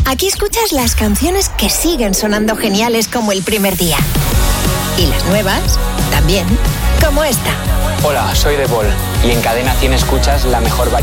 Aquí escuchas las canciones que siguen sonando geniales como el primer día. Y las nuevas, también, como esta. Hola, soy The Ball y en Cadena 100 escuchas la mejor variedad